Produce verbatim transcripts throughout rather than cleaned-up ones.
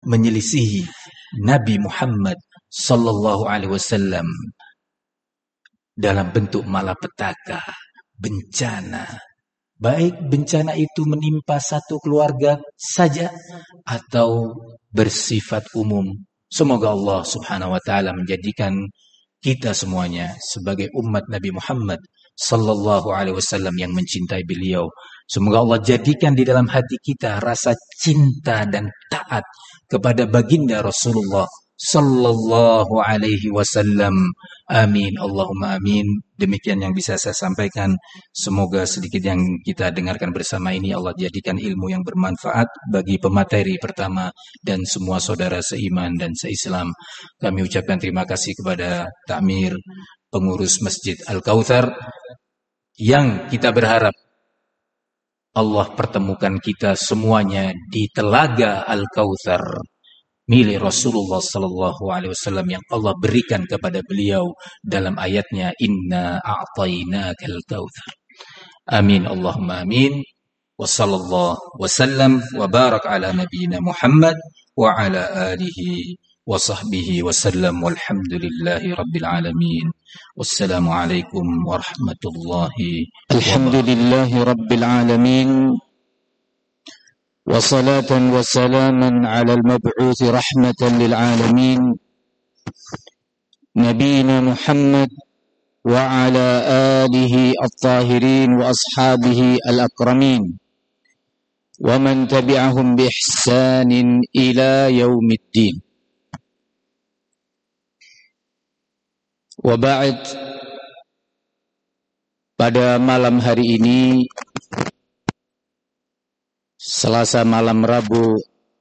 menyelisihi Nabi Muhammad sallallahu alaihi wasallam dalam bentuk malapetaka, bencana. Baik bencana itu menimpa satu keluarga saja atau bersifat umum. Semoga Allah Subhanahu wa taala menjadikan kita semuanya sebagai umat Nabi Muhammad sallallahu alaihi wasallam yang mencintai beliau. Semoga Allah jadikan di dalam hati kita rasa cinta dan taat kepada baginda Rasulullah sallallahu alaihi wasallam. Amin, Allahumma amin. Demikian yang bisa saya sampaikan. Semoga sedikit yang kita dengarkan bersama ini Allah jadikan ilmu yang bermanfaat bagi pemateri pertama dan semua saudara seiman dan seislam. Kami ucapkan terima kasih kepada Takmir pengurus Masjid Al-Kautsar yang kita berharap Allah pertemukan kita semuanya di Telaga Al-Kautsar milik Rasulullah sallallahu alaihi wasallam yang Allah berikan kepada beliau dalam ayatnya inna a'tainakal kautsar. Amin, Allahumma amin. Wa sallallahu wasallam wa barak ala nabiyyina Muhammad wa ala alihi wa sahbihi wasallam walhamdulillahi rabbil alamin. Wassalamu alaikum warahmatullahi wabarakatuh. Alhamdulillahi rabbil alamin. وصلاة وسلاما على المبعوث رحمة للعالمين نبينا محمد وعلى آله الطاهرين وأصحابه الأكرمين ومن تبعهم بإحسان إلى يوم الدين. وبعد, pada malam hari ini, Selasa malam Rabu,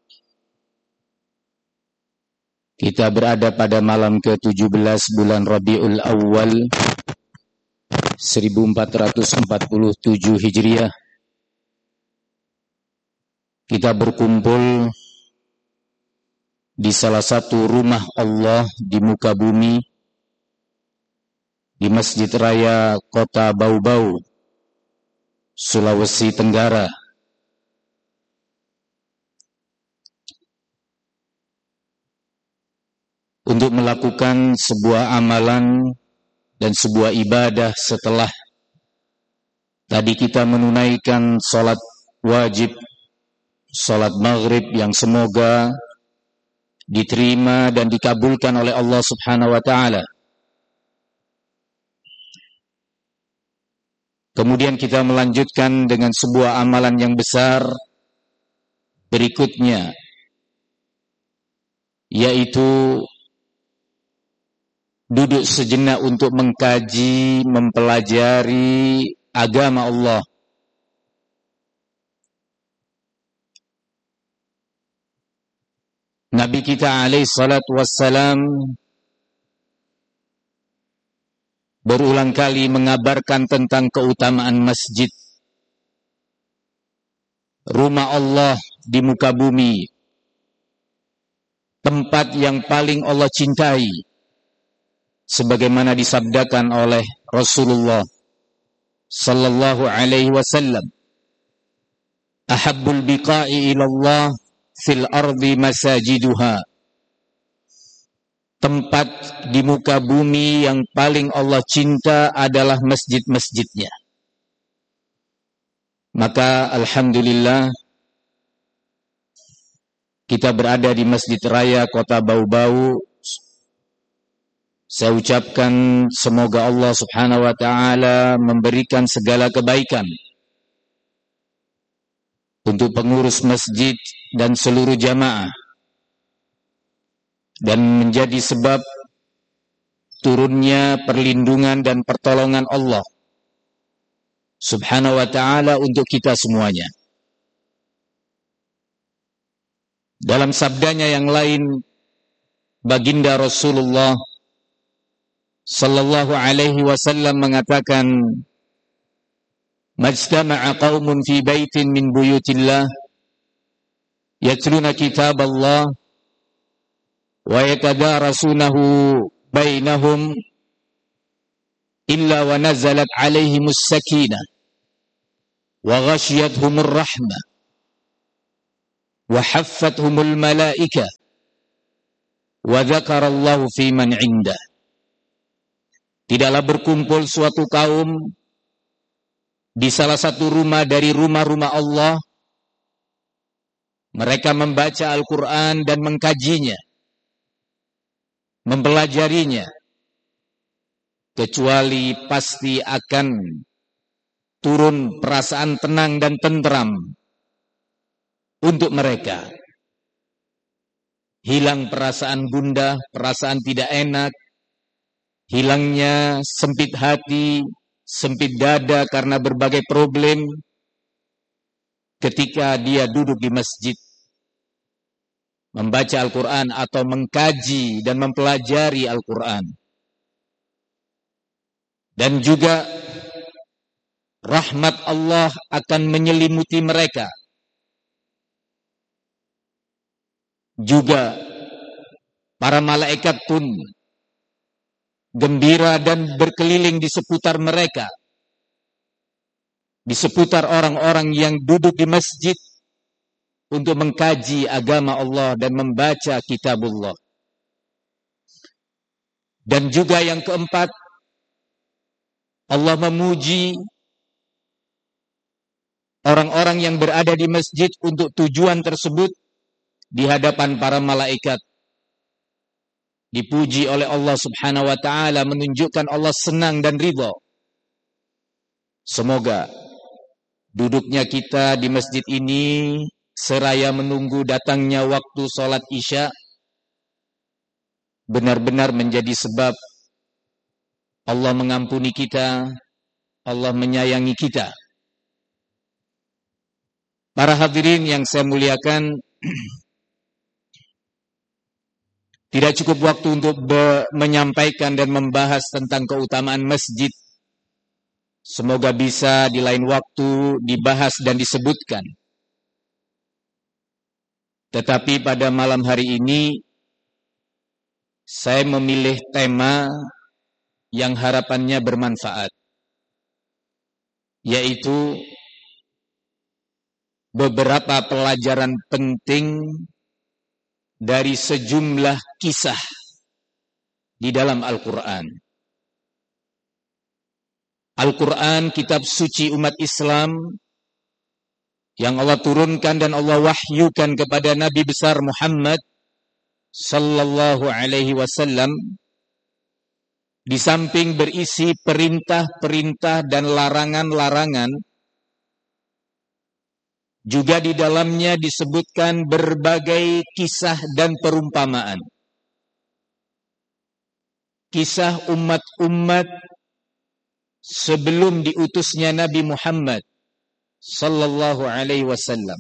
kita berada pada malam ke tujuh belas bulan Rabiul Awal seribu empat ratus empat puluh tujuh Hijriah. Kita berkumpul di salah satu rumah Allah di muka bumi, di Masjid Raya Kota Bau-Bau, Sulawesi Tenggara, untuk melakukan sebuah amalan dan sebuah ibadah setelah tadi kita menunaikan sholat wajib, sholat maghrib yang semoga diterima dan dikabulkan oleh Allah Subhanahu wa ta'ala. Kemudian kita melanjutkan dengan sebuah amalan yang besar berikutnya, yaitu duduk sejenak untuk mengkaji, mempelajari agama Allah. Nabi kita alaihi salatu wassalam berulang kali mengabarkan tentang keutamaan masjid, rumah Allah di muka bumi, tempat yang paling Allah cintai, sebagaimana disabdakan oleh Rasulullah sallallahu alaihi wasallam, ahabbul biqa'i ilallah fil ardi masajiduha. Tempat di muka bumi yang paling Allah cinta adalah masjid-masjidnya. Maka alhamdulillah kita berada di Masjid Raya Kota Bau-Bau. Saya ucapkan semoga Allah Subhanahu wa ta'ala memberikan segala kebaikan untuk pengurus masjid dan seluruh jamaah, dan menjadi sebab turunnya perlindungan dan pertolongan Allah Subhanahu wa ta'ala untuk kita semuanya. Dalam sabdanya yang lain, baginda Rasulullah sallallahu alaihi wasallam mengatakan, majtama'a qaumun fi baitin min buyutillah yatluna kitab Allah wa yatadarasunahu bainahum illa wa nazalat alaihimus sakinah wa ghashiyatuhumur rahmah wa haffathumul malaika wa dzakarallahu fi man 'indah. Tidaklah berkumpul suatu kaum di salah satu rumah dari rumah-rumah Allah. Mereka membaca Al-Quran dan mengkajinya, mempelajarinya, kecuali pasti akan turun perasaan tenang dan tentram untuk mereka. Hilang perasaan gundah, perasaan tidak enak, hilangnya sempit hati, sempit dada karena berbagai problem ketika dia duduk di masjid membaca Al-Quran atau mengkaji dan mempelajari Al-Quran. Dan juga rahmat Allah akan menyelimuti mereka. Juga para malaikat pun gembira dan berkeliling di seputar mereka, di seputar orang-orang yang duduk di masjid untuk mengkaji agama Allah dan membaca kitabullah. Dan juga yang keempat, Allah memuji orang-orang yang berada di masjid untuk tujuan tersebut di hadapan para malaikat. Dipuji oleh Allah Subhanahu wa taala, menunjukkan Allah senang dan ridha. Semoga duduknya kita di masjid ini seraya menunggu datangnya waktu sholat Isya benar-benar menjadi sebab Allah mengampuni kita, Allah menyayangi kita. Para hadirin yang saya muliakan, tidak cukup waktu untuk menyampaikan dan membahas tentang keutamaan masjid. Semoga bisa di lain waktu dibahas dan disebutkan. Tetapi pada malam hari ini, saya memilih tema yang harapannya bermanfaat, yaitu beberapa pelajaran penting dari sejumlah kisah di dalam Al-Quran. Al-Quran, kitab suci umat Islam, yang Allah turunkan dan Allah wahyukan kepada Nabi besar Muhammad sallallahu alaihi wasallam, di samping berisi perintah-perintah dan larangan-larangan, juga di dalamnya disebutkan berbagai kisah dan perumpamaan. Kisah umat-umat sebelum diutusnya Nabi Muhammad sallallahu alaihi wasallam.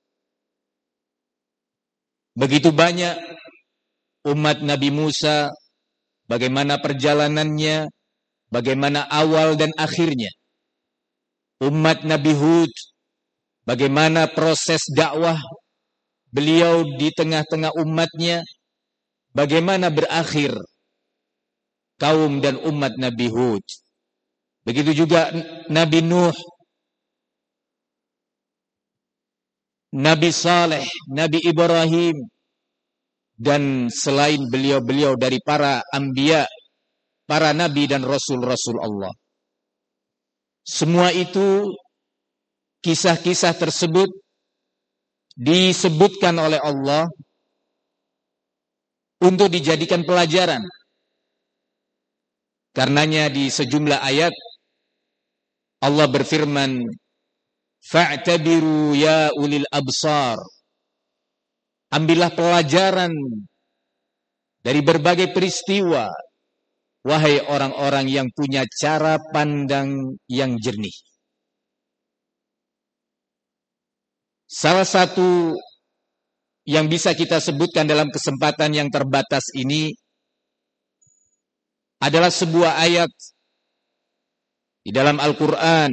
Begitu banyak umat Nabi Musa, bagaimana perjalanannya, bagaimana awal dan akhirnya. Umat Nabi Hud, bagaimana proses dakwah beliau di tengah-tengah umatnya, bagaimana berakhir kaum dan umat Nabi Hud. Begitu juga Nabi Nuh, Nabi Saleh, Nabi Ibrahim, dan selain beliau-beliau dari para anbiya, para nabi dan rasul-rasul Allah. Semua itu, kisah-kisah tersebut disebutkan oleh Allah untuk dijadikan pelajaran. Karenanya di sejumlah ayat Allah berfirman, "Fa'tabiru ya ulil absar." Ambillah pelajaran dari berbagai peristiwa, wahai orang-orang yang punya cara pandang yang jernih. Salah satu yang bisa kita sebutkan dalam kesempatan yang terbatas ini adalah sebuah ayat di dalam Al-Quran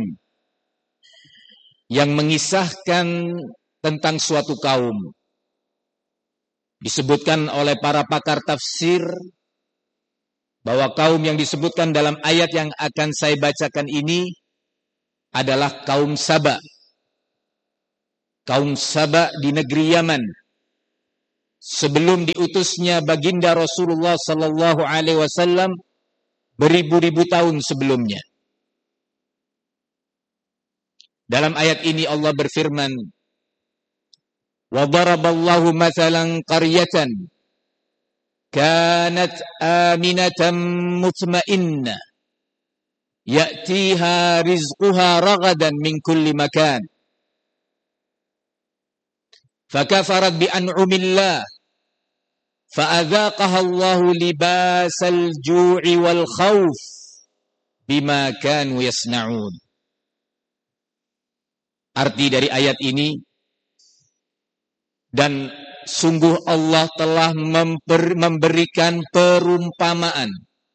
yang mengisahkan tentang suatu kaum. Disebutkan oleh para pakar tafsir bahwa kaum yang disebutkan dalam ayat yang akan saya bacakan ini adalah kaum Saba. kaum Saba di negeri Yaman sebelum diutusnya baginda Rasulullah sallallahu alaihi wasallam beribu-ribu tahun sebelumnya. Dalam ayat ini Allah berfirman, "Wa daraballahu mathalan qaryatan kanat aminatan mutmainnah ya'tiha rizquha ragadan min kulli makan fakafarat bi an'umillah fa'adzaqaha Allahu libasal ju'i wal khawf bima kanu yasna'un." Arti dari ayat ini, dan sungguh Allah telah memper, memberikan perumpamaan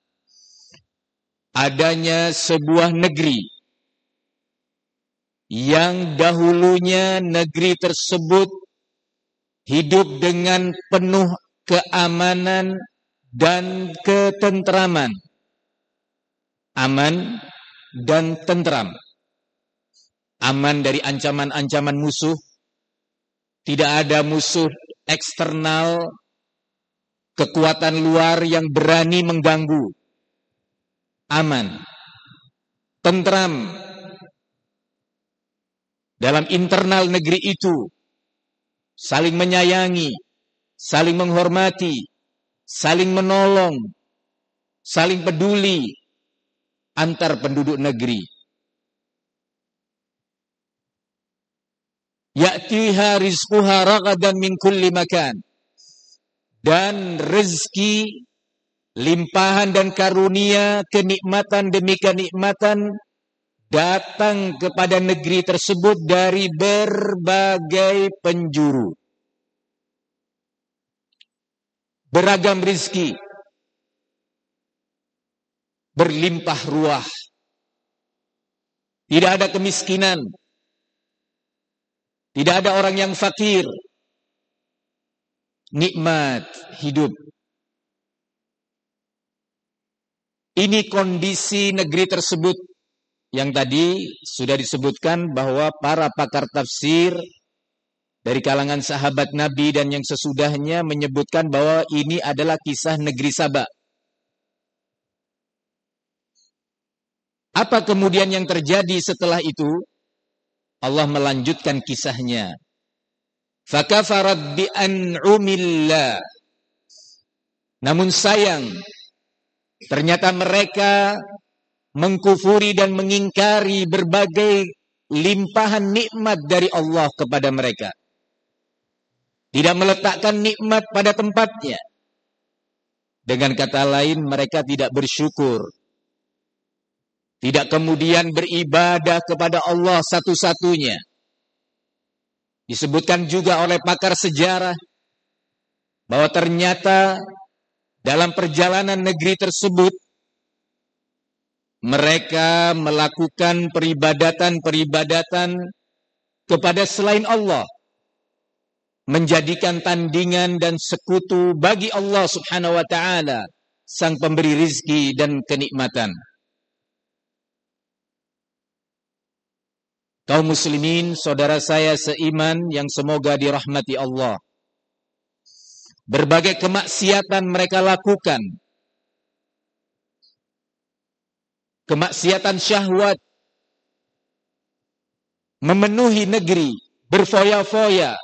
adanya sebuah negeri yang dahulunya negeri tersebut hidup dengan penuh keamanan dan ketentraman. Aman dan tentram. Aman dari ancaman-ancaman musuh. Tidak ada musuh eksternal, kekuatan luar yang berani mengganggu. Aman. Tentram. Dalam internal negeri itu, saling menyayangi, saling menghormati, saling menolong, saling peduli antar penduduk negeri. Ya'tiha rizquha ragadan min kulli makan. Dan rezeki, limpahan dan karunia, kenikmatan demi kenikmatan datang kepada negeri tersebut dari berbagai penjuru. Beragam rizki, berlimpah ruah. Tidak ada kemiskinan. Tidak ada orang yang fakir. Nikmat hidup. Ini kondisi negeri tersebut yang tadi sudah disebutkan bahwa para pakar tafsir dari kalangan sahabat Nabi dan yang sesudahnya menyebutkan bahwa ini adalah kisah negeri Saba. Apa kemudian yang terjadi setelah itu? Allah melanjutkan kisahnya. Fakafarat bi an'umillah. Namun sayang, ternyata mereka mengkufuri dan mengingkari berbagai limpahan nikmat dari Allah kepada mereka. Tidak meletakkan nikmat pada tempatnya. Dengan kata lain, mereka tidak bersyukur. Tidak kemudian beribadah kepada Allah satu-satunya. Disebutkan juga oleh pakar sejarah bahwa ternyata dalam perjalanan negeri tersebut mereka melakukan peribadatan-peribadatan kepada selain Allah, menjadikan tandingan dan sekutu bagi Allah Subhanahu wa taala, sang pemberi rizki dan kenikmatan. Kaum muslimin, saudara saya seiman yang semoga dirahmati Allah. Berbagai kemaksiatan mereka lakukan. Kemaksiatan syahwat memenuhi negeri, berfoya-foya.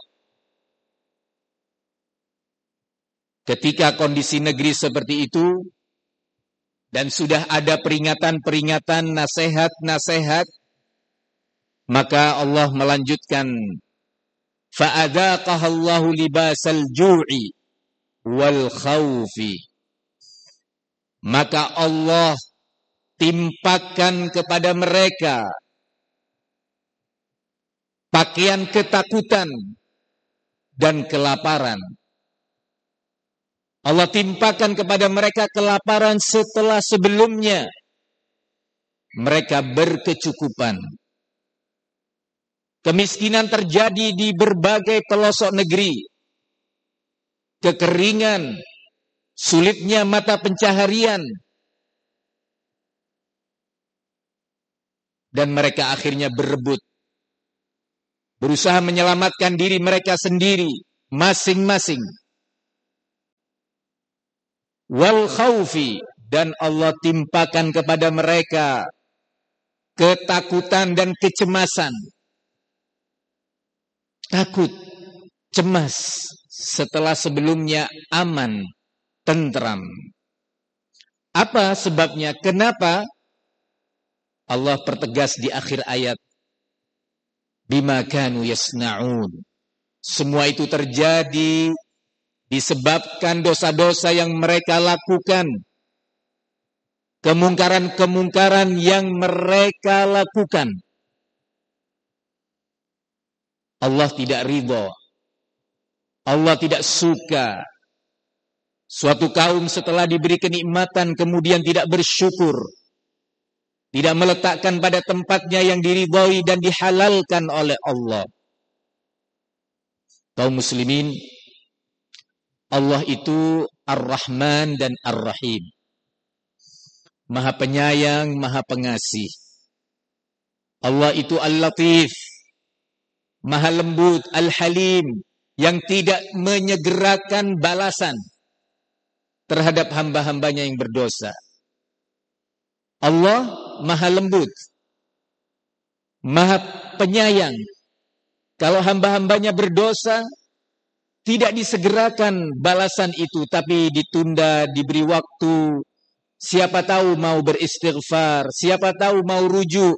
Ketika kondisi negeri seperti itu, dan sudah ada peringatan-peringatan, nasihat-nasihat, maka Allah melanjutkan, fa'adzaqaha Allahu libasal ju'i wal khawfi. Maka Allah timpakan kepada mereka pakaian ketakutan dan kelaparan. Allah timpakan kepada mereka kelaparan setelah sebelumnya mereka berkecukupan. Kemiskinan terjadi di berbagai pelosok negeri. Kekeringan, sulitnya mata pencaharian. Dan mereka akhirnya berebut. berusaha menyelamatkan diri mereka sendiri masing-masing. Wal khaufi, dan Allah timpakan kepada mereka ketakutan dan kecemasan. Takut, cemas setelah sebelumnya aman, tentram. Apa sebabnya? Kenapa? Allah pertegas di akhir ayat, bima kanu yasna'un. Semua itu terjadi disebabkan dosa-dosa yang mereka lakukan, kemungkaran-kemungkaran yang mereka lakukan. Allah tidak ridho, Allah tidak suka suatu kaum setelah diberi kenikmatan kemudian tidak bersyukur, tidak meletakkan pada tempatnya yang diridhoi dan dihalalkan oleh Allah. Kaum muslimin, Allah itu Ar-Rahman dan Ar-Rahim. Maha penyayang, maha pengasih. Allah itu Al-Latif, maha lembut, Al-Halim, yang tidak menyegerakan balasan terhadap hamba-hambanya yang berdosa. Allah maha lembut, maha penyayang. Kalau hamba-hambanya berdosa, tidak disegerakan balasan itu, tapi ditunda, diberi waktu. Siapa tahu mau beristighfar, siapa tahu mau rujuk.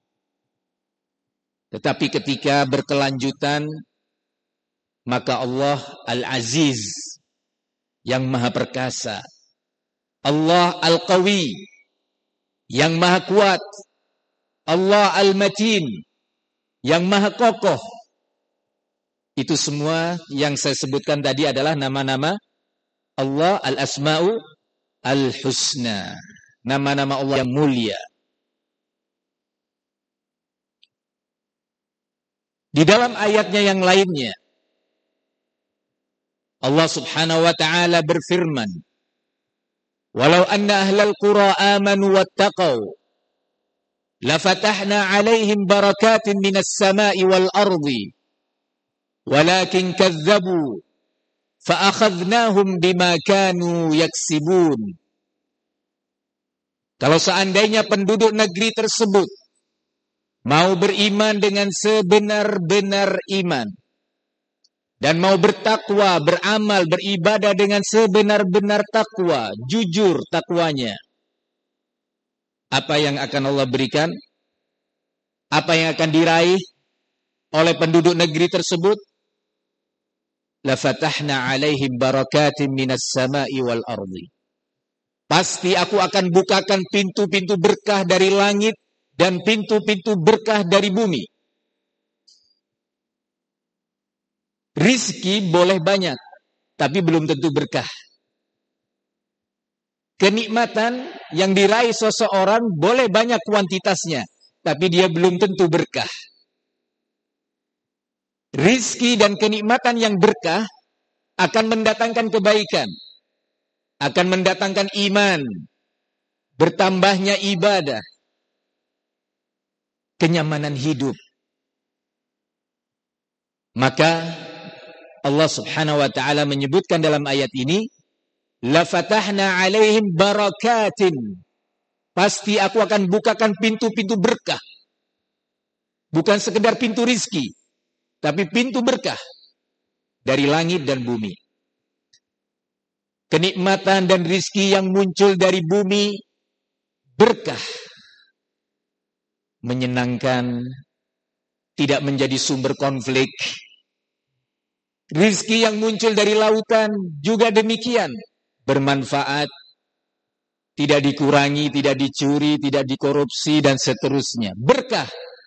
Tetapi ketika berkelanjutan, maka Allah Al-Aziz, yang maha perkasa. Allah Al-Qawi, yang maha kuat. Allah Al-Matin, yang maha kokoh. Itu semua yang saya sebutkan tadi adalah nama-nama Allah, Al-Asma'u Al-Husna. Nama-nama Allah yang mulia. Di dalam ayatnya yang lainnya, Allah subhanahu wa ta'ala berfirman, walau anna ahlal qura amanu wattaqaw, lafatahna alaihim barakatin minas sama'i wal ardi, walakin kazzabu fa'akhadnahum bima kanu yaksibun. Kalau seandainya penduduk negeri tersebut mau beriman dengan sebenar-benar iman, dan mau bertakwa, beramal, beribadah dengan sebenar-benar takwa, jujur takwanya, apa yang akan Allah berikan? Apa yang akan diraih oleh penduduk negeri tersebut? Lafatahna alaihim barakatin minas sama'i wal ardi. Pasti aku akan bukakan pintu-pintu berkah dari langit dan pintu-pintu berkah dari bumi. Rizki boleh banyak, tapi belum tentu berkah. Kenikmatan yang diraih seseorang boleh banyak kuantitasnya, tapi dia belum tentu berkah. Rizki dan kenikmatan yang berkah akan mendatangkan kebaikan, akan mendatangkan iman, bertambahnya ibadah, kenyamanan hidup. Maka Allah subhanahu wa ta'ala menyebutkan dalam ayat ini, lafatahna alaihim barakatin. Pasti aku akan bukakan pintu-pintu berkah. Bukan sekedar pintu rizki, tapi pintu berkah dari langit dan bumi. Kenikmatan dan rizki yang muncul dari bumi berkah, menyenangkan, tidak menjadi sumber konflik. Rizki yang muncul dari lautan juga demikian, bermanfaat, tidak dikurangi, tidak dicuri, tidak dikorupsi, dan seterusnya. Berkah.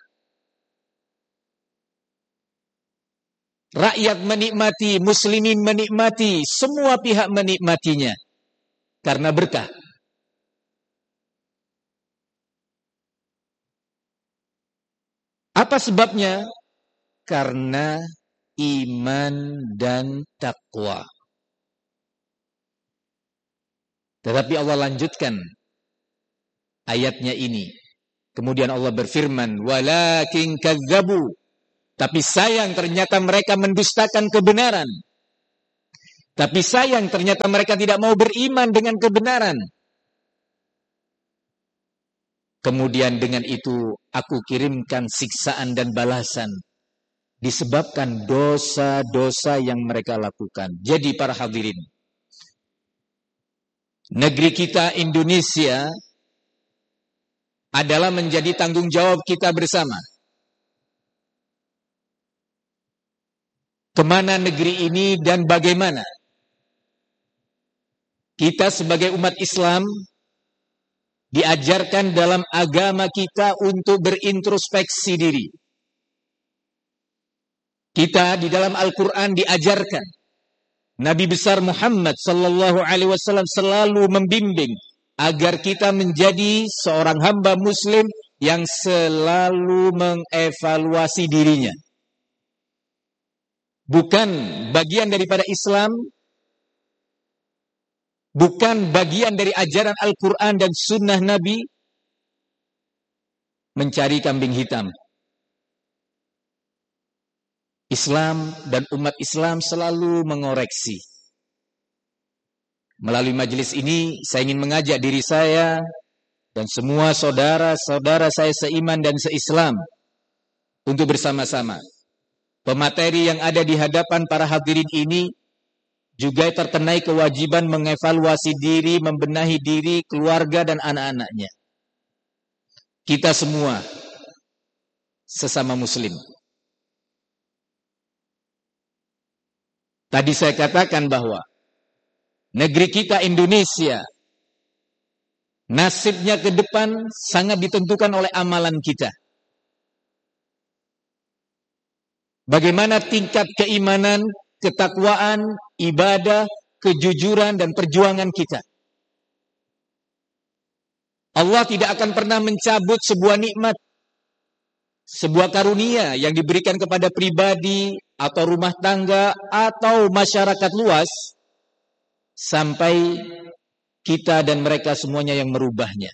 Rakyat menikmati, muslimin menikmati, semua pihak menikmatinya karena berkah. Apa sebabnya? Karena iman dan takwa. Tetapi Allah lanjutkan ayatnya ini. Kemudian Allah berfirman, walakin kazzabu, Tapi sayang ternyata mereka mendustakan kebenaran. Tapi sayang ternyata mereka tidak mau beriman dengan kebenaran. Kemudian dengan itu aku kirimkan siksaan dan balasan disebabkan dosa-dosa yang mereka lakukan. Jadi para hadirin, negeri kita Indonesia adalah menjadi tanggung jawab kita bersama. Kemana negeri ini dan bagaimana kita sebagai umat Islam diajarkan dalam agama kita untuk berintrospeksi diri. Kita di dalam Al-Quran diajarkan, Nabi besar Muhammad sallallahu alaihi wasallam selalu membimbing agar kita menjadi seorang hamba muslim yang selalu mengevaluasi dirinya. Bukan bagian daripada Islam, bukan bagian dari ajaran Al-Quran dan sunnah Nabi mencari kambing hitam. Islam dan umat Islam selalu mengoreksi. Melalui majelis ini saya ingin mengajak diri saya dan semua saudara-saudara saya seiman dan seislam untuk bersama-sama. Pemateri yang ada di hadapan para hadirin ini juga terkenai kewajiban mengevaluasi diri, membenahi diri, keluarga dan anak-anaknya. Kita semua sesama muslim. Tadi saya katakan bahwa negeri kita Indonesia nasibnya ke depan sangat ditentukan oleh amalan kita. Bagaimana tingkat keimanan, ketakwaan, ibadah, kejujuran, dan perjuangan kita. Allah tidak akan pernah mencabut sebuah nikmat, sebuah karunia yang diberikan kepada pribadi, atau rumah tangga, atau masyarakat luas, sampai kita dan mereka semuanya yang merubahnya.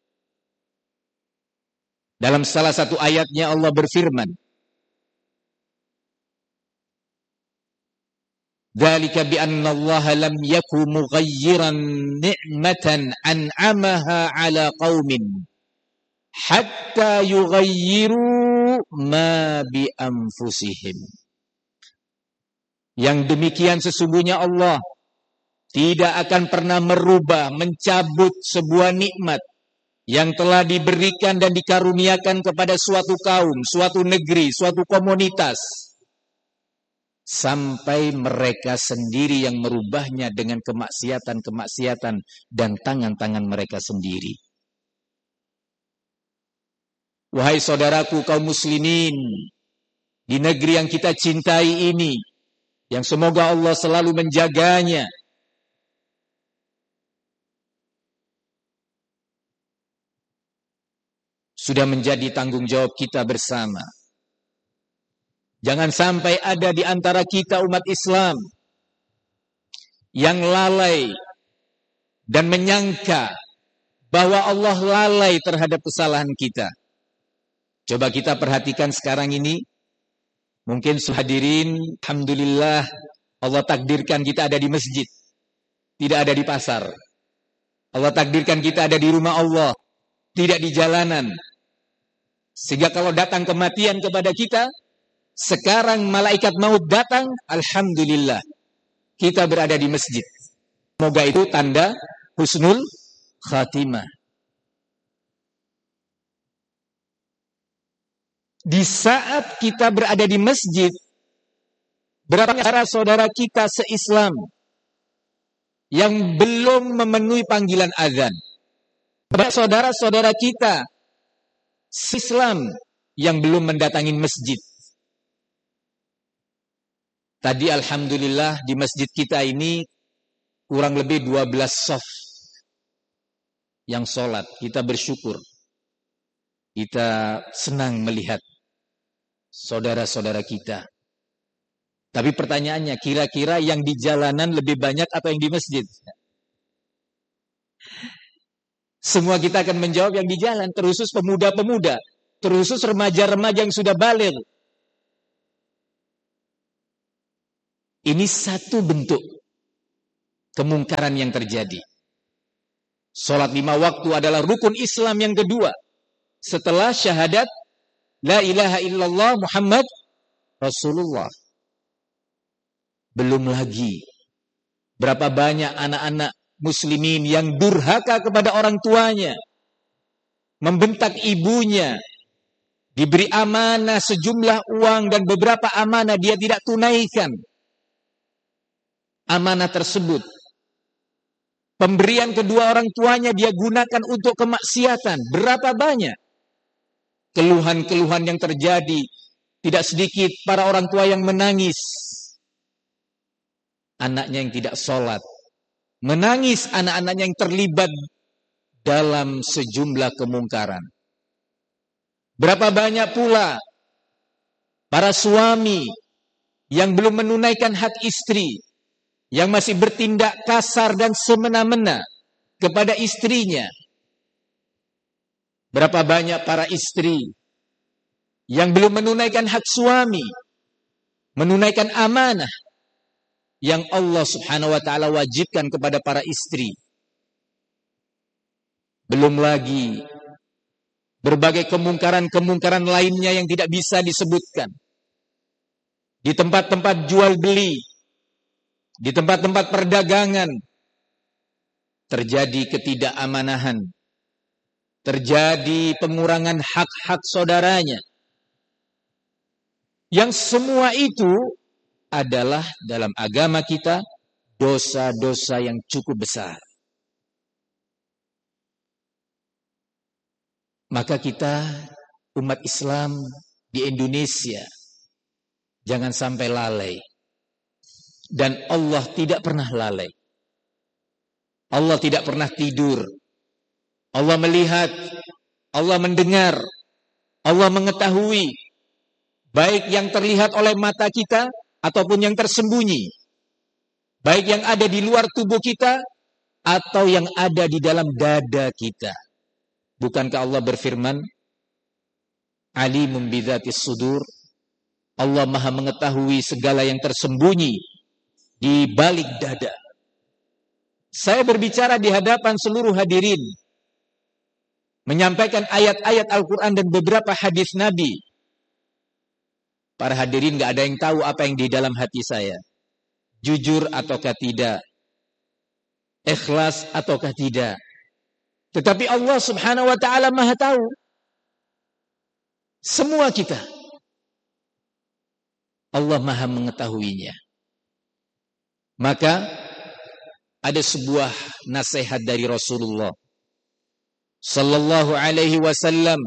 Dalam salah satu ayatnya Allah berfirman, Dzalika bi anna Allah lam yaku mughayyiran ni'matan an'amaha 'ala qaumin hatta yughayyiru ma bi anfusihim. Yang demikian sesungguhnya Allah tidak akan pernah merubah, mencabut sebuah nikmat yang telah diberikan dan dikaruniakan kepada suatu kaum, suatu negeri, suatu komunitas, sampai mereka sendiri yang merubahnya dengan kemaksiatan-kemaksiatan dan tangan-tangan mereka sendiri. Wahai saudaraku kaum muslimin, di negeri yang kita cintai ini, yang semoga Allah selalu menjaganya, sudah menjadi tanggung jawab kita bersama. Jangan sampai ada di antara kita umat Islam yang lalai dan menyangka bahwa Allah lalai terhadap kesalahan kita. Coba kita perhatikan sekarang ini. Mungkin hadirin, alhamdulillah Allah takdirkan kita ada di masjid, tidak ada di pasar. Allah takdirkan kita ada di rumah Allah, tidak di jalanan. Sehingga kalau datang kematian kepada kita, sekarang malaikat maut datang, alhamdulillah kita berada di masjid. Semoga itu tanda husnul khatimah. Di saat kita berada di masjid, berapa saudara kita se-Islam yang belum memenuhi panggilan azan? Berapa saudara-saudara kita se-Islam yang belum mendatangi masjid? Tadi alhamdulillah di masjid kita ini kurang lebih dua belas shaf yang sholat. Kita bersyukur. Kita senang melihat saudara-saudara kita. Tapi pertanyaannya, kira-kira yang di jalanan lebih banyak atau yang di masjid? Semua kita akan menjawab yang di jalan, terkhusus pemuda-pemuda, terkhusus remaja-remaja yang sudah baligh. Ini satu bentuk kemungkaran yang terjadi. Salat lima waktu adalah rukun Islam yang kedua setelah syahadat la ilaha illallah Muhammad Rasulullah. Belum lagi berapa banyak anak-anak muslimin yang durhaka kepada orang tuanya, membentak ibunya, diberi amanah sejumlah uang dan beberapa amanah dia tidak tunaikan amanah tersebut. Pemberian kedua orang tuanya dia gunakan untuk kemaksiatan. Berapa banyak keluhan-keluhan yang terjadi. Tidak sedikit para orang tua yang menangis. Anaknya yang tidak sholat. Menangis anak-anaknya yang terlibat dalam sejumlah kemungkaran. Berapa banyak pula para suami yang belum menunaikan hak istri, yang masih bertindak kasar dan semena-mena kepada istrinya. Berapa banyak para istri yang belum menunaikan hak suami, menunaikan amanah yang Allah Subhanahu wa taala wajibkan kepada para istri. Belum lagi berbagai kemungkaran-kemungkaran lainnya yang tidak bisa disebutkan. Di tempat-tempat jual beli, di tempat-tempat perdagangan, terjadi ketidakamaнаhan, terjadi pengurangan hak-hak saudaranya. Yang semua itu adalah dalam agama kita dosa-dosa yang cukup besar. Maka kita umat Islam di Indonesia jangan sampai lalai. Dan Allah tidak pernah lalai. Allah tidak pernah tidur. Allah melihat, Allah mendengar, Allah mengetahui baik yang terlihat oleh mata kita ataupun yang tersembunyi, baik yang ada di luar tubuh kita atau yang ada di dalam dada kita. Bukankah Allah berfirman, Alimun bidzatis sudur, Allah Maha mengetahui segala yang tersembunyi di balik dada. Saya berbicara di hadapan seluruh hadirin, menyampaikan ayat-ayat Al-Quran dan beberapa hadis Nabi. Para hadirin gak ada yang tahu apa yang di dalam hati saya. Jujur ataukah tidak, ikhlas ataukah tidak. Tetapi Allah Subhanahu wa ta'ala Maha tahu semua kita. Allah Maha mengetahuinya. Maka ada sebuah nasihat dari Rasulullah sallallahu alaihi wasallam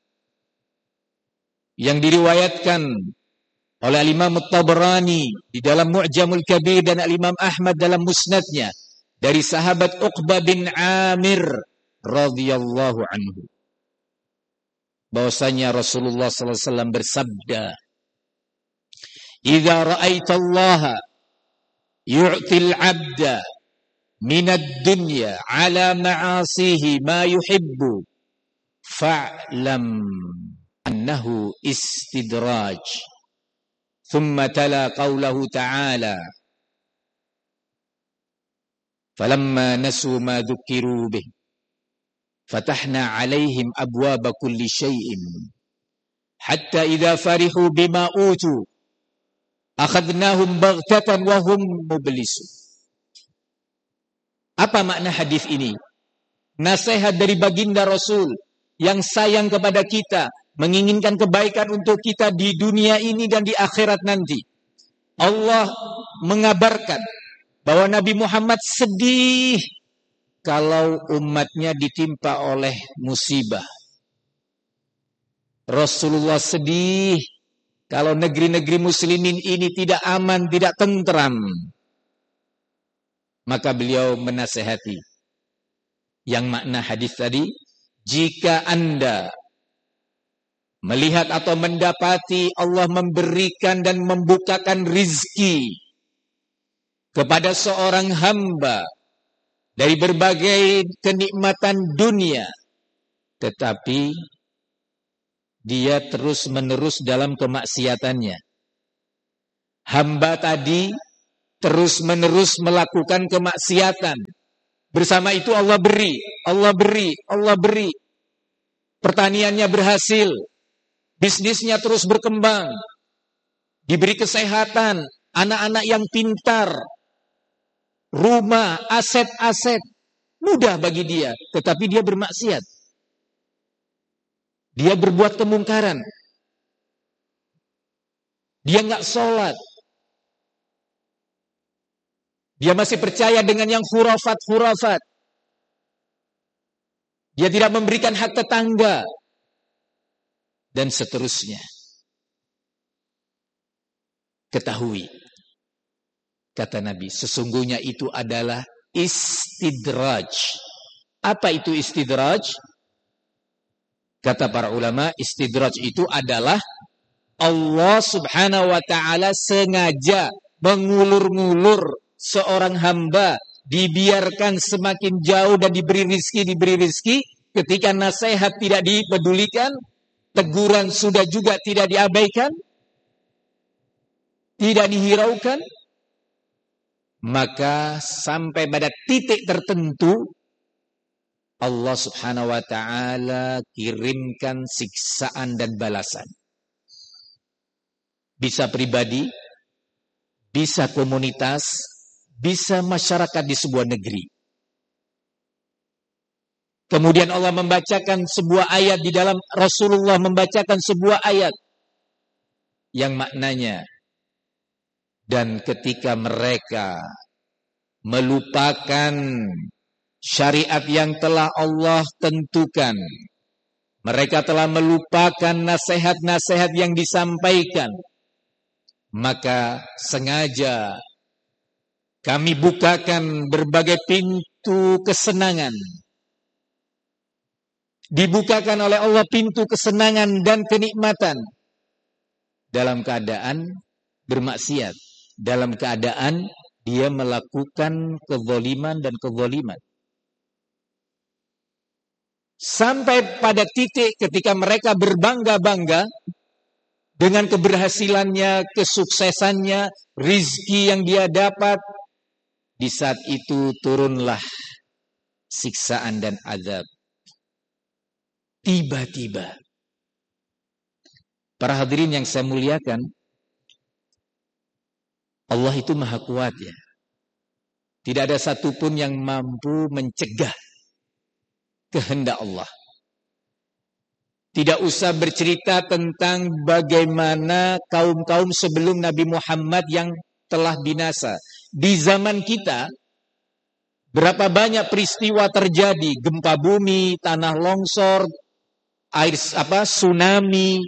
yang diriwayatkan oleh Imam At-Tabrani di dalam Mu'jamul Kabir dan Imam Ahmad dalam Musnadnya dari sahabat Uqbah bin Amir radhiyallahu anhu, bahwasanya Rasulullah sallallahu alaihi wasallam bersabda, "Idza ra'aitallaha yu'til 'abda minad dunya 'ala ma'asihi ma yuhibbu fa'lam annahu istidraj." Thumma tala qawlahu ta'ala, "Falamma nasu ma dhukiru bih fatahna 'alaihim abwaba kulli syai'in hatta idza farihu bima utu akhadnahum baghtatan wa hum mublisun." Apa makna hadis ini? Nasihat dari baginda Rasul yang sayang kepada kita, menginginkan kebaikan untuk kita di dunia ini dan di akhirat nanti. Allah mengabarkan bahwa Nabi Muhammad sedih kalau umatnya ditimpa oleh musibah. Rasulullah sedih kalau negeri-negeri muslimin ini tidak aman, tidak tentram. Maka beliau menasihati. Yang makna hadis tadi, jika Anda melihat atau mendapati Allah memberikan dan membukakan rizki kepada seorang hamba dari berbagai kenikmatan dunia, tetapi dia terus-menerus dalam kemaksiatannya. Hamba tadi terus-menerus melakukan kemaksiatan. Bersama itu Allah beri, Allah beri, Allah beri. Pertaniannya berhasil, bisnisnya terus berkembang, diberi kesehatan, anak-anak yang pintar, rumah, aset-aset, mudah bagi dia. Tetapi dia bermaksiat. Dia berbuat kemungkaran. Dia nggak sholat. Dia masih percaya dengan yang khurafat-khurafat. Dia tidak memberikan hak tetangga. Dan seterusnya. Ketahui, kata Nabi, sesungguhnya itu adalah istidraj. Apa itu istidraj? Kata para ulama, istidraj itu adalah Allah subhanahu wa ta'ala sengaja mengulur-ngulur seorang hamba, dibiarkan semakin jauh dan diberi rizki, diberi rizki, ketika nasihat tidak dipedulikan, teguran sudah juga tidak diabaikan, tidak dihiraukan, maka sampai pada titik tertentu Allah subhanahu wa ta'ala kirimkan siksaan dan balasan. Bisa pribadi, bisa komunitas, bisa masyarakat di sebuah negeri. Kemudian Allah membacakan sebuah ayat di dalam, Rasulullah membacakan sebuah ayat yang maknanya, dan ketika mereka melupakan syariat yang telah Allah tentukan, mereka telah melupakan nasihat-nasihat yang disampaikan, maka sengaja kami bukakan berbagai pintu kesenangan. Dibukakan oleh Allah pintu kesenangan dan kenikmatan dalam keadaan bermaksiat, dalam keadaan dia melakukan kezaliman dan kezaliman. Sampai pada titik ketika mereka berbangga-bangga dengan keberhasilannya, kesuksesannya, rizki yang dia dapat, di saat itu turunlah siksaan dan azab. Tiba-tiba. Para hadirin yang saya muliakan, Allah itu maha kuat ya. Tidak ada satupun yang mampu mencegah kehendak Allah. Tidak usah bercerita tentang bagaimana kaum-kaum sebelum Nabi Muhammad yang telah binasa. Di zaman kita, berapa banyak peristiwa terjadi, gempa bumi, tanah longsor, air apa, tsunami,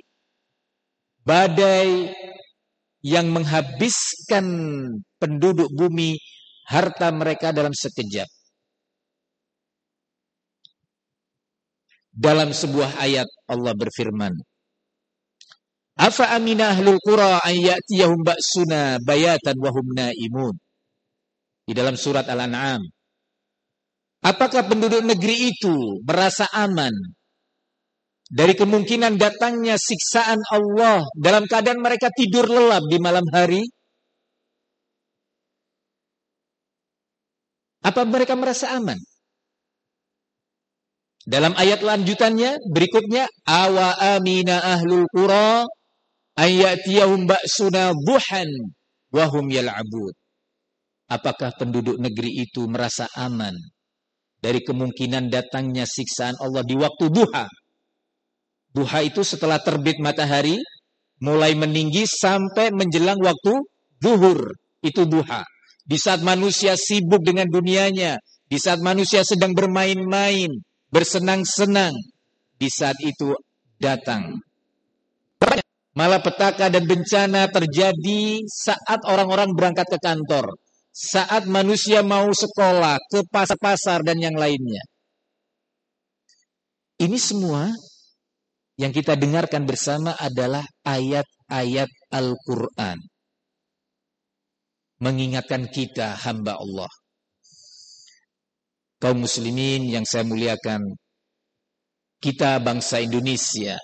badai yang menghabiskan penduduk bumi, harta mereka dalam sekejap. Dalam sebuah ayat Allah berfirman, Afa amina ahlul qura an ya'tiyahum ba'suna bayatan wa hum naimun. Di dalam surat Al-An'am. Apakah penduduk negeri itu merasa aman dari kemungkinan datangnya siksaan Allah dalam keadaan mereka tidur lelap di malam hari? Apa mereka merasa aman? Dalam ayat lanjutannya berikutnya, awa amina ahlul qura ayyatiyahum ba'suna duhan wa hum yal'abun. Apakah penduduk negeri itu merasa aman dari kemungkinan datangnya siksaan Allah di waktu duha? Duha itu setelah terbit matahari, mulai meninggi sampai menjelang waktu zuhur. Itu duha. Di saat manusia sibuk dengan dunianya, di saat manusia sedang bermain-main, bersenang-senang, di saat itu datang malapetaka dan bencana terjadi saat orang-orang berangkat ke kantor, saat manusia mau sekolah, ke pasar-pasar dan yang lainnya. Ini semua yang kita dengarkan bersama adalah ayat-ayat Al-Quran. Mengingatkan kita hamba Allah. Kaum muslimin yang saya muliakan, kita bangsa Indonesia,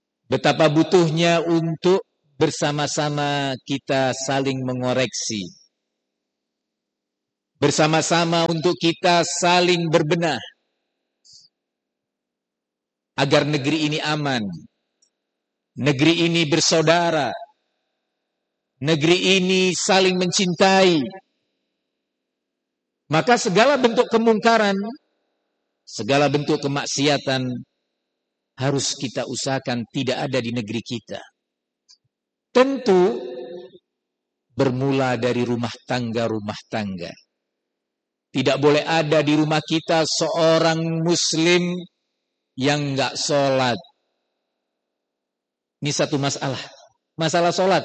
betapa butuhnya untuk bersama-sama kita saling mengoreksi bersama-sama untuk kita saling berbenah agar negeri ini aman, negeri ini bersaudara, negeri ini saling mencintai. Maka segala bentuk kemungkaran, segala bentuk kemaksiatan harus kita usahakan tidak ada di negeri kita. Tentu bermula dari rumah tangga-rumah tangga. Tidak boleh ada di rumah kita seorang muslim yang enggak sholat. Ini satu masalah. Masalah sholat.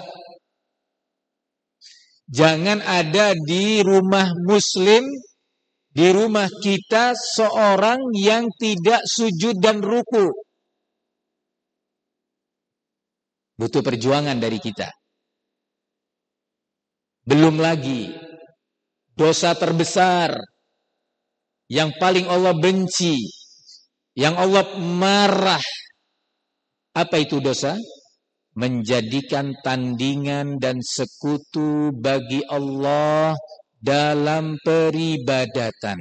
Jangan ada di rumah muslim, di rumah kita seorang yang tidak sujud dan ruku. Butuh perjuangan dari kita. Belum lagi dosa terbesar yang paling Allah benci, yang Allah marah. Apa itu dosa? Menjadikan tandingan dan sekutu bagi Allah dalam peribadatan.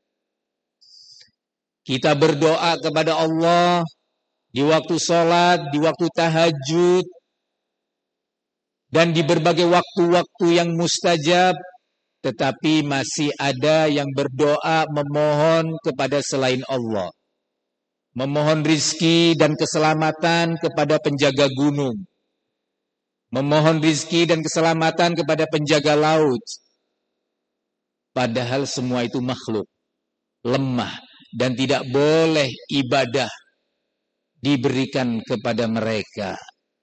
Kita berdoa kepada Allah di waktu sholat, di waktu tahajud, dan di berbagai waktu-waktu yang mustajab, tetapi masih ada yang berdoa memohon kepada selain Allah. Memohon rizki dan keselamatan kepada penjaga gunung. Memohon rizki dan keselamatan kepada penjaga laut. Padahal semua itu makhluk, lemah, dan tidak boleh ibadah diberikan kepada mereka.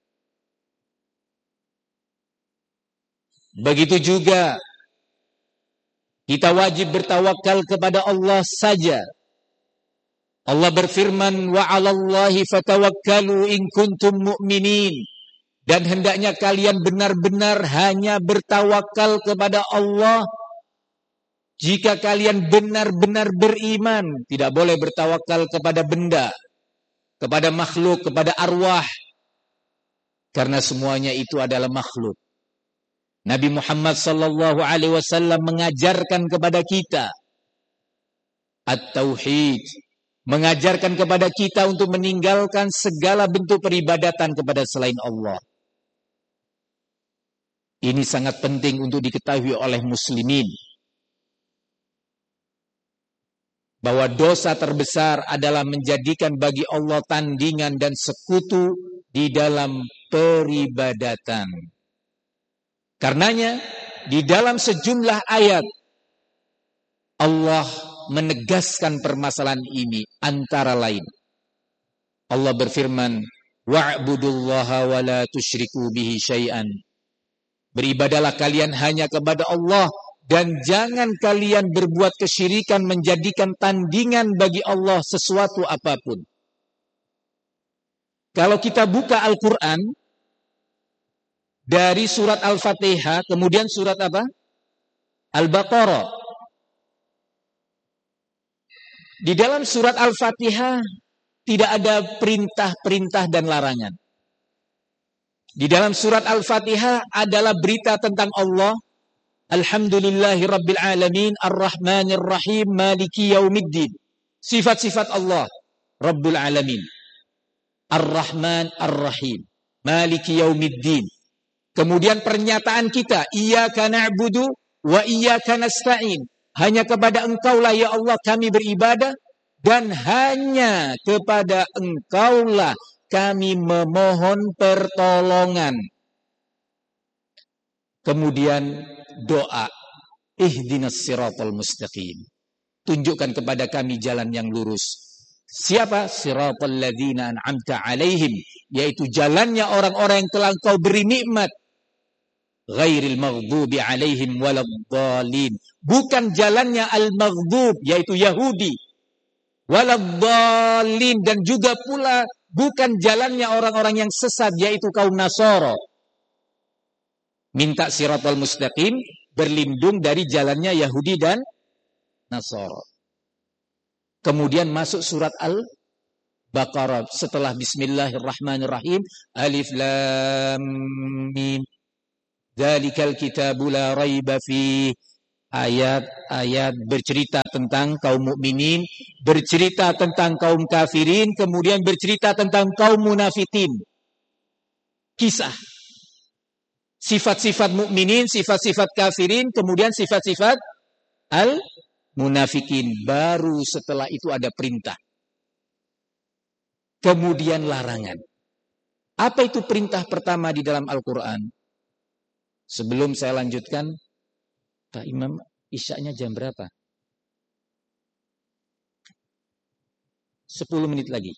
Begitu juga kita wajib bertawakal kepada Allah saja. Allah berfirman, wa 'alallahi fatawakkalu in kuntum mu'minin. Dan hendaknya kalian benar-benar hanya bertawakal kepada Allah jika kalian benar-benar beriman. Tidak boleh bertawakal kepada benda, kepada makhluk, kepada arwah. Karena semuanya itu adalah makhluk. Nabi Muhammad sallallahu alaihi wasallam mengajarkan kepada kita at-tauhid, mengajarkan kepada kita untuk meninggalkan segala bentuk peribadatan kepada selain Allah. Ini sangat penting untuk diketahui oleh muslimin, bahwa dosa terbesar adalah menjadikan bagi Allah tandingan dan sekutu di dalam peribadatan. Karenanya di dalam sejumlah ayat Allah menegaskan permasalahan ini, antara lain Allah berfirman, wa'budullaha wa la tusyriku bihi syai'an. Beribadalah kalian hanya kepada Allah dan jangan kalian berbuat kesyirikan, menjadikan tandingan bagi Allah sesuatu apapun. Kalau kita buka Al-Quran dari surat Al-Fatihah, kemudian surat apa? Al-Baqarah. Di dalam surat Al-Fatihah tidak ada perintah-perintah dan larangan. Di dalam surat Al-Fatihah adalah berita tentang Allah. Alhamdulillahi Rabbil Alamin, Ar-Rahmanir Rahim, Maliki Yaumiddin. Sifat-sifat Allah, Rabbul Alamin. Ar-Rahman, Ar-Rahim, Maliki Yaumiddin. Kemudian pernyataan kita, Iyyaka na'budu wa iyyaka nasta'in. Hanya kepada Engkaulah ya Allah kami beribadah, dan hanya kepada Engkaulah kami memohon pertolongan. Kemudian doa, ihdinas siratal mustaqim. Tunjukkan kepada kami jalan yang lurus. Siapa? Siratal ladzina an'amta alaihim, yaitu jalannya orang-orang yang telah Engkau beri nikmat. Ghairil maghdubi alaihim waladhdallin. Bukan jalannya al-maghdub, yaitu Yahudi. Waladhdallin, dan juga pula bukan jalannya orang-orang yang sesat, yaitu kaum Nasara. Minta siratal mustaqim, berlindung dari jalannya Yahudi dan Nasara. Kemudian masuk surat Al-Baqarah setelah Bismillahirrahmanirrahim, Alif Lam Mim. Dzalikal kitabu la raiba fihi ayat-ayat bercerita tentang kaum mukminin, bercerita tentang kaum kafirin, kemudian bercerita tentang kaum munafikin. Kisah sifat-sifat mukminin, sifat-sifat kafirin, kemudian sifat-sifat al-munafikin. Baru setelah itu ada perintah. Kemudian larangan. Apa itu perintah pertama di dalam Al-Quran? Sebelum saya lanjutkan, Pak Imam, isyaknya jam berapa? Sepuluh menit lagi.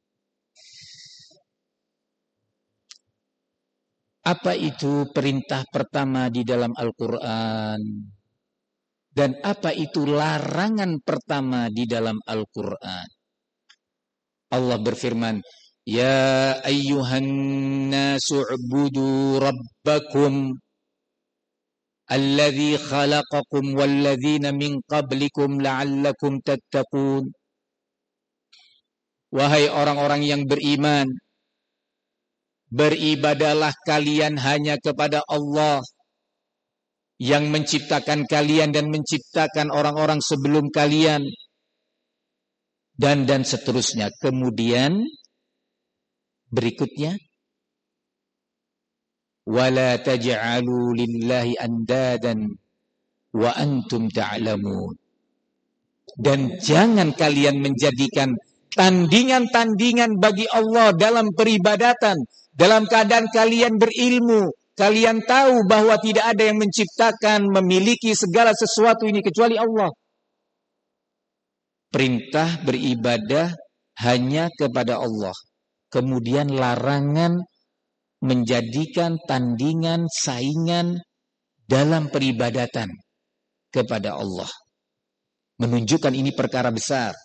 Apa itu perintah pertama di dalam Al-Quran? Dan apa itu larangan pertama di dalam Al-Quran? Allah berfirman, Ya ayyuhan nasu ubudu rabbakum alladzi khalaqakum walladzina min qablikum la'allakum tattaqun. Wahai orang-orang yang beriman, beribadalah kalian hanya kepada Allah yang menciptakan kalian dan menciptakan orang-orang sebelum kalian, dan dan seterusnya. Kemudian berikutnya, wala taj'alu lillahi andadan wa antum ta'lamun. Dan jangan kalian menjadikan tandingan-tandingan bagi Allah dalam peribadatan, dalam keadaan kalian berilmu, kalian tahu bahwa tidak ada yang menciptakan, memiliki segala sesuatu ini kecuali Allah. Perintah beribadah hanya kepada Allah. Kemudian larangan menjadikan tandingan, saingan dalam peribadatan kepada Allah. Menunjukkan ini perkara besar.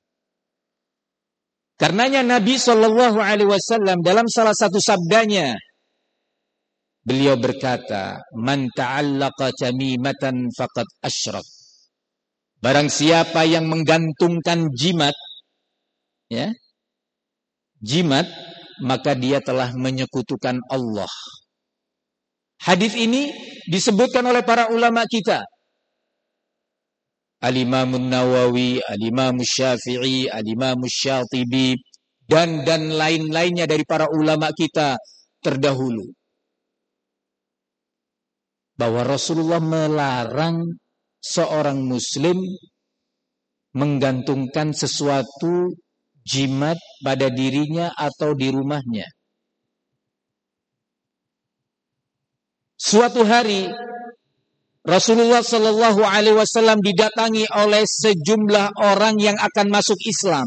Karenanya Nabi shallallahu alaihi wasallam dalam salah satu sabdanya, beliau berkata, Man ta'allaqa tamimatan faqad asyrak. Barang siapa yang menggantungkan jimat, ya, jimat, maka dia telah menyekutukan Allah. Hadis ini disebutkan oleh para ulama kita. Al-Imam Nawawi, Al-Imam Syafi'i, Al-Imam Syatibi, dan dan lain-lainnya dari para ulama kita terdahulu. Bahwa Rasulullah melarang seorang muslim menggantungkan sesuatu jimat pada dirinya atau di rumahnya. Suatu hari Rasulullah Shallallahu Alaihi Wasallam didatangi oleh sejumlah orang yang akan masuk Islam.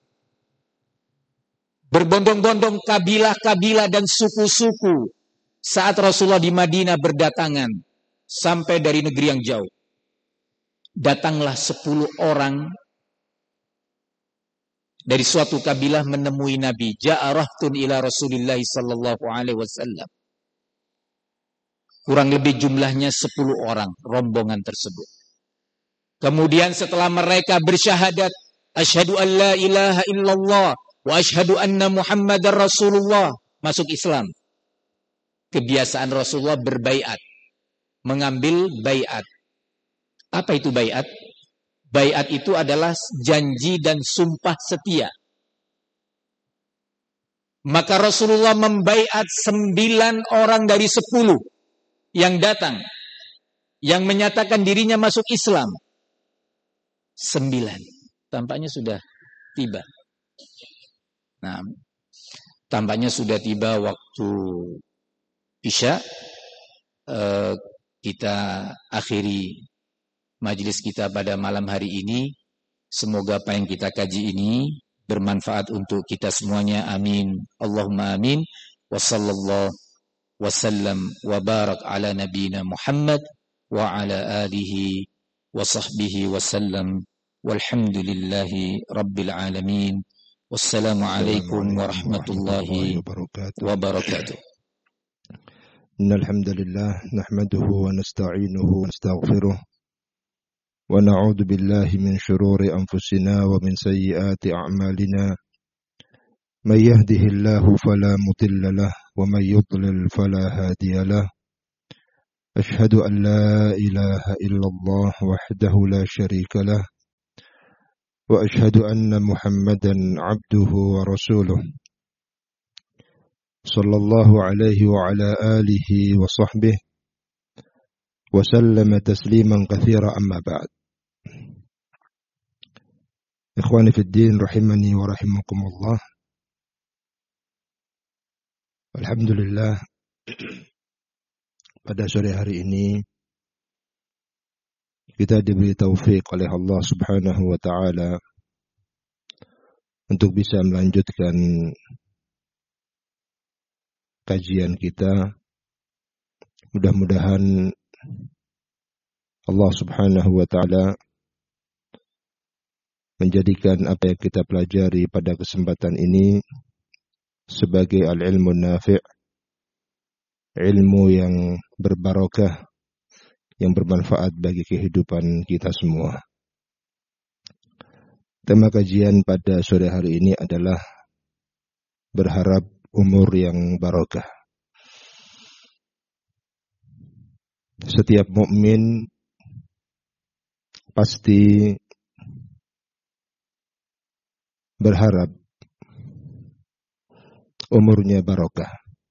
Berbondong-bondong kabilah-kabilah dan suku-suku saat Rasulullah di Madinah berdatangan sampai dari negeri yang jauh. Datanglah sepuluh orang dari suatu kabilah menemui Nabi. Ja'a rahtun ila Rasulillah sallallahu alaihi wasallam. Kurang lebih jumlahnya sepuluh orang rombongan tersebut. Kemudian setelah mereka bersyahadat, asyhadu an la ilaha illallah wa asyhadu anna Muhammadar Rasulullah, masuk Islam. Kebiasaan Rasulullah berbaiat, mengambil baiat. Apa itu baiat? Baiat itu adalah janji dan sumpah setia. Maka Rasulullah membaiat sembilan orang dari sepuluh yang datang, yang menyatakan dirinya masuk Islam. Sembilan. Tampaknya sudah tiba. Nah, tampaknya sudah tiba waktu Isya. Eh, kita akhiri majelis kita pada malam hari ini. Semoga apa yang kita kaji ini bermanfaat untuk kita semuanya. Amin. Allahumma amin. Wa sallallahu wasallam wa barak ala nabiyina Muhammad wa ala alihi wa sahbihi wasallam. Walhamdulillahi rabbil alamin. Wassalamu alaikum warahmatullahi wabarakatuh. Innal hamdalillah nahmaduhu wa nasta'inuhu wa nastaghfiruh wa na'udzu billahi min shururi anfusina wa min sayyiati a'malina. May yahdihillahu fala mudilla lahu wa may yudlil fala hadiya lahu. أشهد أن لا إله إلا الله وحده لا شريك له وأشهد أن محمدا عبده ورسوله صلى الله عليه وعلى آله وصحبه وسلم تسليما كثيرا أما بعد. Ikhwani fi din rahimani wa rahimakumullah. Alhamdulillah, pada sore hari ini kita diberi taufik oleh Allah Subhanahu wa taala untuk bisa melanjutkan kajian kita. Mudah-mudahan Allah Subhanahu wa taala menjadikan apa yang kita pelajari pada kesempatan ini sebagai al-ilmu nafi', ilmu yang berbarokah, yang bermanfaat bagi kehidupan kita semua. Tema kajian pada sore hari ini adalah berharap umur yang barokah. Setiap mukmin pasti berharap umurnya barokah.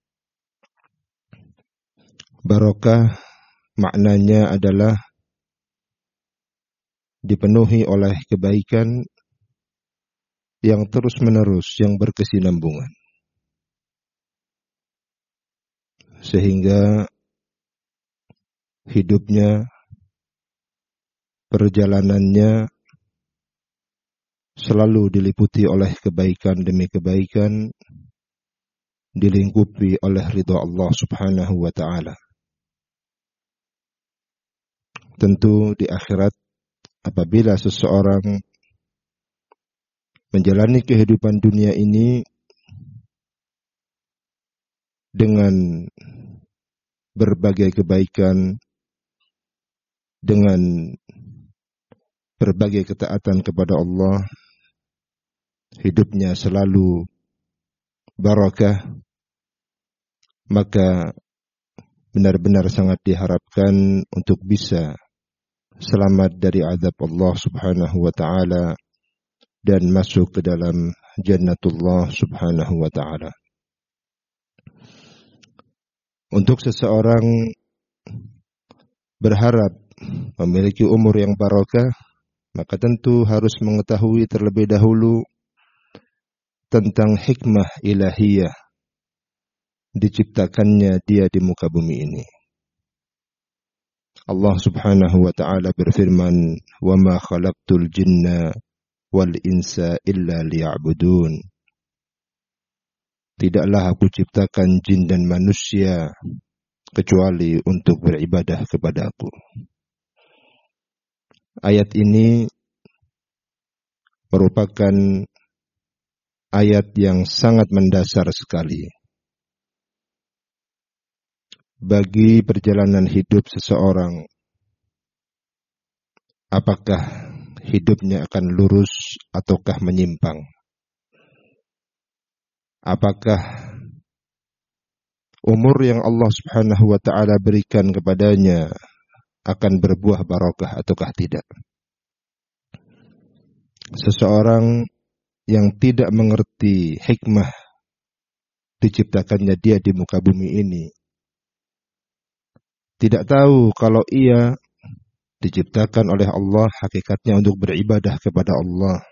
Barokah maknanya adalah dipenuhi oleh kebaikan yang terus-menerus, yang berkesinambungan. Sehingga hidupnya, perjalanannya selalu diliputi oleh kebaikan demi kebaikan, dilingkupi oleh ridha Allah Subhanahu wa taala. Tentu di akhirat, apabila seseorang menjalani kehidupan dunia ini dengan berbagai kebaikan, dengan berbagai ketaatan kepada Allah, hidupnya selalu barakah, maka benar-benar sangat diharapkan untuk bisa selamat dari azab Allah Subhanahu wa taala dan masuk ke dalam jannatullah Subhanahu wa taala. Untuk seseorang berharap memiliki umur yang barakah, maka tentu harus mengetahui terlebih dahulu tentang hikmah ilahiyah diciptakannya dia di muka bumi ini. Allah Subhanahu wa taala berfirman, "Wa ma khalaqtul jinna wal insa illa liya'budun." Tidaklah aku ciptakan jin dan manusia kecuali untuk beribadah kepadaku. Ayat ini merupakan ayat yang sangat mendasar sekali bagi perjalanan hidup seseorang. Apakah hidupnya akan lurus ataukah menyimpang? Apakah umur yang Allah Subhanahu wa taala berikan kepadanya akan berbuah barokah ataukah tidak? Seseorang yang tidak mengerti hikmah diciptakannya dia di muka bumi ini, tidak tahu kalau ia diciptakan oleh Allah hakikatnya untuk beribadah kepada Allah,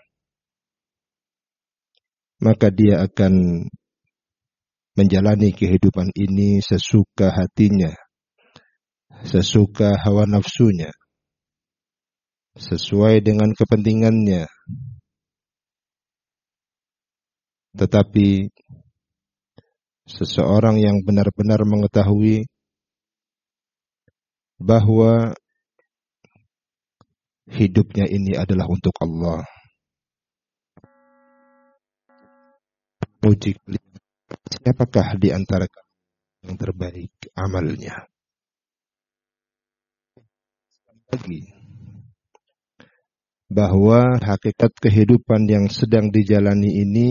maka dia akan menjalani kehidupan ini sesuka hatinya, sesuka hawa nafsunya, sesuai dengan kepentingannya. Tetapi seseorang yang benar-benar mengetahui bahwa hidupnya ini adalah untuk Allah, uji siapakah di antara yang terbaik amalnya. Lagi bahwa hakikat kehidupan yang sedang dijalani ini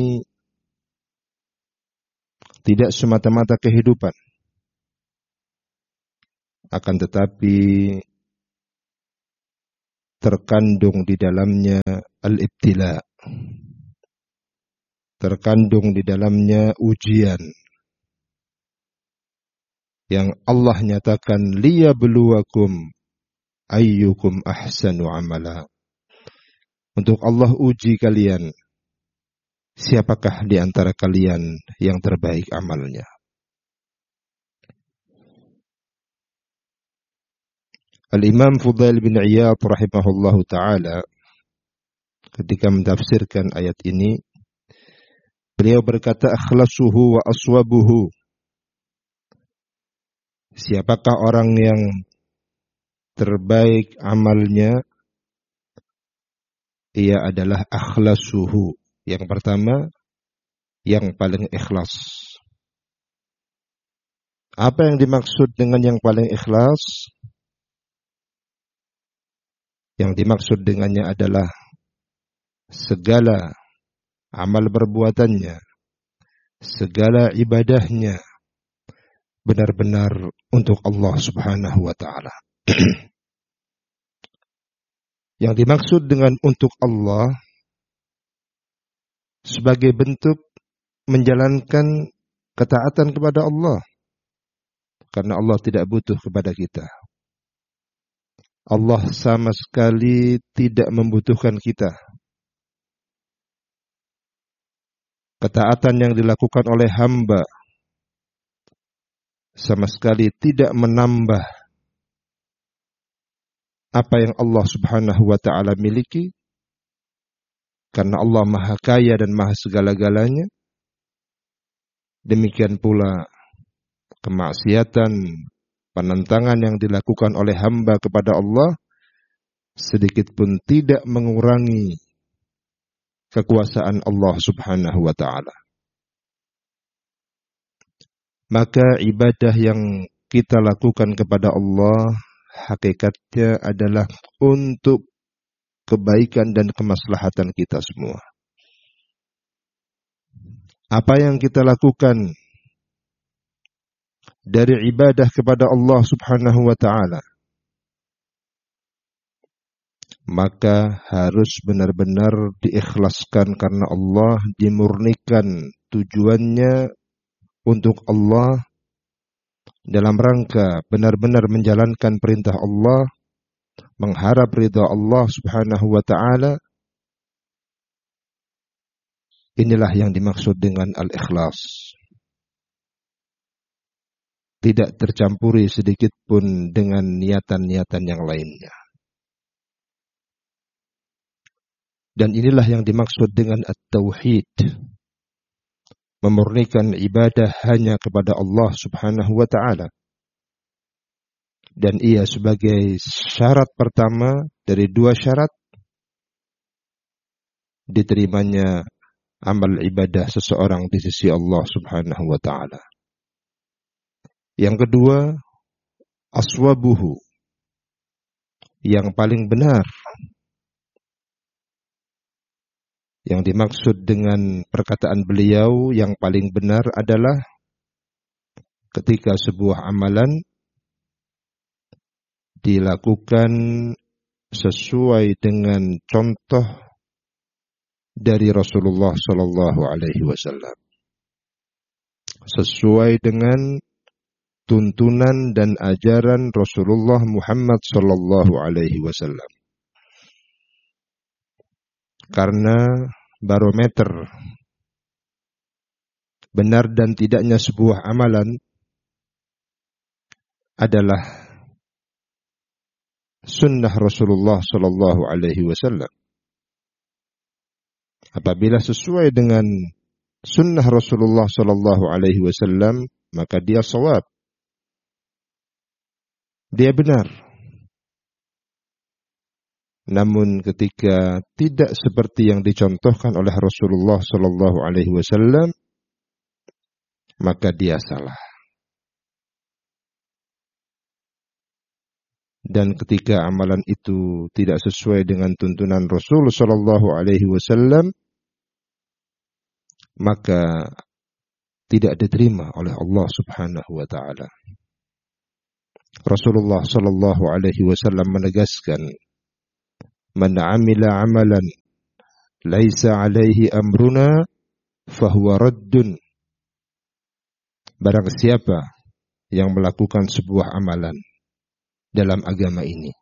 tidak semata-mata kehidupan, akan tetapi terkandung di dalamnya al-ibtila, terkandung di dalamnya ujian yang Allah nyatakan liyabluwakum ayyukum ahsanu amala. Untuk Allah uji kalian, siapakah di antara kalian yang terbaik amalnya. Al-Imam Fudail bin Iyad rahimahullahu ta'ala ketika mentafsirkan ayat ini, beliau berkata akhlasuhu wa aswabuhu. Siapakah orang yang terbaik amalnya? Ia adalah akhlasuhu. Yang pertama, yang paling ikhlas. Apa yang dimaksud dengan yang paling ikhlas? Yang dimaksud dengannya adalah segala amal perbuatannya, segala ibadahnya benar-benar untuk Allah Subhanahu wa ta'ala. Yang dimaksud dengan untuk Allah sebagai bentuk menjalankan ketaatan kepada Allah. Karena Allah tidak butuh kepada kita. Allah sama sekali tidak membutuhkan kita. Ketaatan yang dilakukan oleh hamba sama sekali tidak menambah apa yang Allah Subhanahu wa ta'ala miliki. Karena Allah maha kaya dan maha segala-galanya. Demikian pula kemaksiatan, penentangan yang dilakukan oleh hamba kepada Allah sedikit pun tidak mengurangi kekuasaan Allah Subhanahu wa ta'ala. Maka ibadah yang kita lakukan kepada Allah hakikatnya adalah untuk kebaikan dan kemaslahatan kita semua. Apa yang kita lakukan dari ibadah kepada Allah Subhanahu wa ta'ala, maka harus benar-benar diikhlaskan karena Allah, dimurnikan tujuannya untuk Allah, dalam rangka benar-benar menjalankan perintah Allah, mengharap ridha Allah Subhanahu wa ta'ala. Inilah yang dimaksud dengan al-ikhlas. Tidak tercampuri sedikit pun dengan niatan-niatan yang lainnya. Dan inilah yang dimaksud dengan at-tauhid. Memurnikan ibadah hanya kepada Allah Subhanahu wa ta'ala. Dan ia sebagai syarat pertama dari dua syarat diterimanya amal ibadah seseorang di sisi Allah Subhanahu wa ta'ala. Yang kedua, aswabuhu, yang paling benar. Yang dimaksud dengan perkataan beliau yang paling benar adalah ketika sebuah amalan dilakukan sesuai dengan contoh dari Rasulullah sallallahu alaihi wasallam, sesuai dengan tuntunan dan ajaran Rasulullah Muhammad sallallahu alaihi wasallam. Karena barometer benar dan tidaknya sebuah amalan adalah sunnah Rasulullah sallallahu alaihi wasallam. Apabila sesuai dengan sunnah Rasulullah sallallahu alaihi wasallam, maka dia shawab. Dia benar. Namun ketika tidak seperti yang dicontohkan oleh Rasulullah sallallahu alaihi wasallam, maka dia salah. Dan ketika amalan itu tidak sesuai dengan tuntunan Rasul sallallahu alaihi wasallam, maka tidak diterima oleh Allah Subhanahu wa ta'ala. Rasulullah sallallahu alaihi wasallam menegaskan, "Man 'amila 'amalan laisa 'alaihi amruna fahuwa raddun." Barang siapa yang melakukan sebuah amalan dalam agama ini